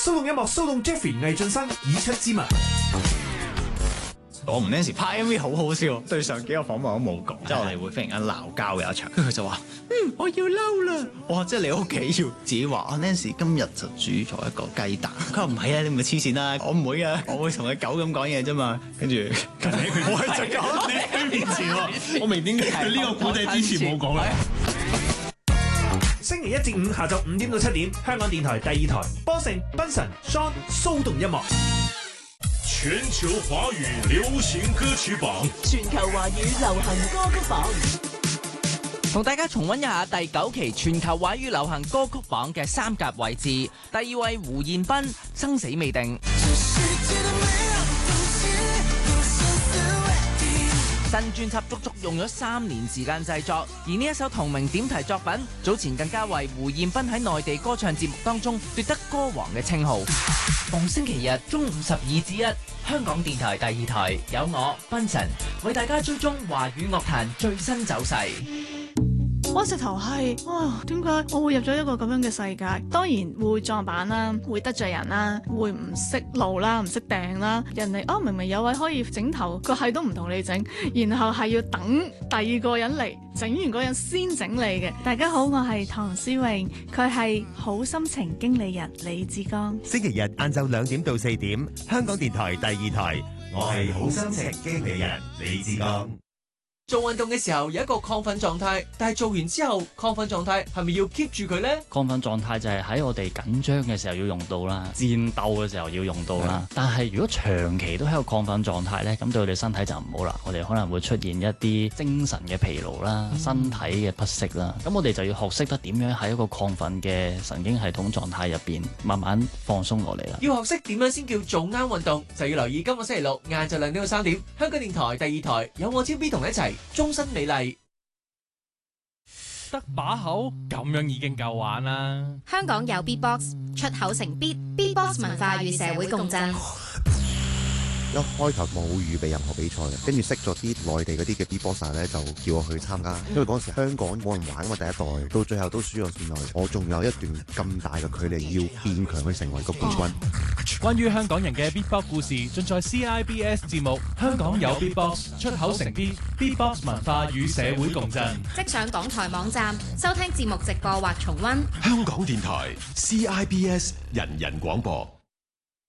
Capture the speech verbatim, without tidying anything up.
騷動音樂，騷動 Jeffrey 魏浚笙以出之物。 我同 Nancy 拍 M V 好好笑，對上幾個訪問我都冇講，即係我哋會忽然間鬧交嘅一場，跟住佢就話：嗯，我要嬲啦！哇，即係你屋企要自己話啊 Nancy 今日就煮咗一個雞蛋。佢話唔係啊，你唔係黐線啦，我唔會啊，我會同佢狗咁講嘢啫嘛。跟住我係隻狗喺佢面前喎，我明點解佢呢個古仔之前冇講啦。 星期一至五下晝五點到七點，香港電台第二台，波盛、賓神、Sean 騷動音樂。 全球華語流行歌曲榜， 全球華語流行歌曲榜， 同大家重溫一下第九期全球華語流行歌曲榜嘅三甲位置。第二位胡彥斌，生死未定。新專輯足足用咗三年時間製作，而呢一首同名點題作品，早前更加為胡彥斌喺內地歌唱節目當中奪得歌王嘅稱號。逢星期日中午十二至一，香港電台第二台有我賓神為大家追蹤華語樂壇最新走勢。 我直頭係，哇！點解我會入咗一個咁樣嘅世界？當然會撞板啦，會得罪人啦，會唔識路啦，唔識掟啦。人哋哦，明明有位可以整頭，佢係都唔同你整，然後係要等第二個人嚟整完嗰人先整你嘅。大家好，我係唐詩詠，佢係好心情經理人李志剛。 星期日晏晝兩點到四點，香港電台第二台，我係好心情經理人李志剛。 做運動嘅時候有一個亢奮狀態，但係做完之後亢奮狀態係咪要 keep 住佢呢？ 亢奮狀態就係喺我哋緊張嘅時候要用到啦，戰鬥嘅時候要用到啦。但係如果長期都喺個亢奮狀態呢，咁對我哋身體就唔好啦。我哋可能會出現一啲精神嘅疲勞啦，嗯、身體嘅不適啦。咁我哋就要學識得點樣喺一個亢奮嘅神經系統狀態入邊慢慢放鬆落嚟啦。 要學識點樣先叫做啱運動，就要留意今個星期六晏晝兩點到三點，香港電台第二台有我超 B 同一齊。終身美麗得把口咁樣已經夠玩啦！ 香港有 Beatbox 出口成 Beat，Beatbox 文化與社會共振。 一開頭冇預備任何比賽嘅，跟住識咗啲內地嗰啲嘅 Beatboxer 咧，就叫我去參加。因為嗰時香港冇人玩啊嘛，第一代到最後都輸咗線內，我仲有一段咁大嘅距離要變強去成為個冠軍。 關於香港人嘅 Beatbox 故事，盡在 C I B S 節目《香港有 Beatbox 出口成 Beat》，Beatbox 文化與社會共振。 即上港台網站收聽節目直播或重溫。 香港電台 C I B S 人人廣播。